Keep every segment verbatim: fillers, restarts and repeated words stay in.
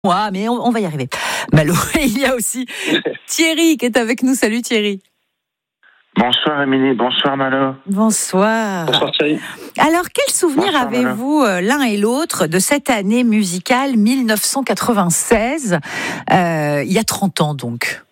Ouais, mais on, on va y arriver. Malo, il y a aussi Thierry qui est avec nous. Salut Thierry. Bonsoir Émilie, bonsoir Malo. Bonsoir. Bonsoir Thierry. Alors, quel souvenir Bonsoir, avez-vous euh, l'un et l'autre de cette année musicale dix-neuf cent quatre-vingt-seize, euh, il y a trente ans donc?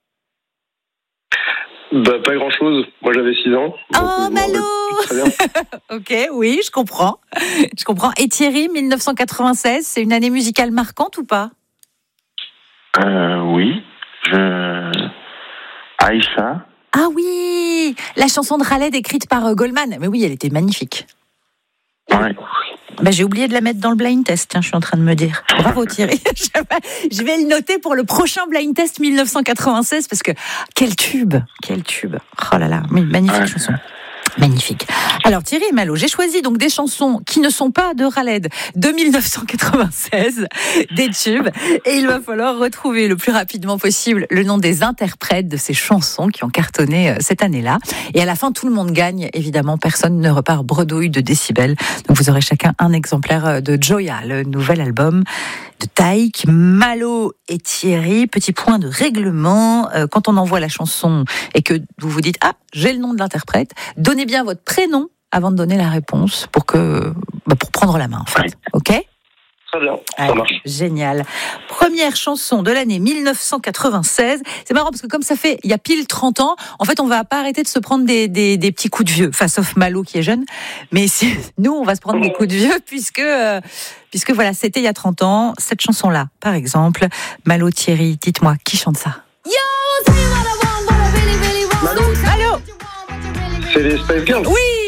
Bah, pas grand chose. Moi j'avais six ans. Oh Malo. Très bien. Ok, oui, je comprends. Je comprends. Et Thierry, dix-neuf cent quatre-vingt-seize, c'est une année musicale marquante ou pas? Euh, oui, je... Aïcha. Ah oui, la chanson de Khaled écrite par euh, Goldman. Mais oui, elle était magnifique. Ouais. Bah, j'ai oublié de la mettre dans le blind test, tiens, je suis en train de me dire. Bravo Thierry. Je vais le noter pour le prochain blind test dix-neuf cent quatre-vingt-seize parce que quel tube, quel tube. Oh là là, mais magnifique Ouais. chanson. Magnifique. Alors Thierry et Malo, j'ai choisi donc des chansons qui ne sont pas de Khaled de dix-neuf cent quatre-vingt-seize, des tubes, et il va falloir retrouver le plus rapidement possible le nom des interprètes de ces chansons qui ont cartonné cette année-là. Et à la fin, tout le monde gagne, évidemment, personne ne repart bredouille de décibels. Donc vous aurez chacun un exemplaire de Joya, le nouvel album de Taïk. Malo et Thierry, petit point de règlement, euh, quand on envoie la chanson et que vous vous dites « Ah, j'ai le nom de l'interprète », donnez bien votre prénom avant de donner la réponse pour que bah, pour prendre la main, en fait. Ok ? Très bien, ça Allez, marche. génial. Première chanson de l'année dix-neuf cent quatre-vingt-seize. C'est marrant parce que comme ça fait, il y a pile trente ans, en fait, on va pas arrêter de se prendre des, des, des petits coups de vieux. Enfin, sauf Malo qui est jeune. Mais si, nous, on va se prendre des coups de vieux puisque, euh, puisque voilà, c'était il y a trente ans. Cette chanson-là, par exemple. Malo, Thierry, dites-moi, qui chante ça? Malo, Malo! c'est les Spice Girls. Oui!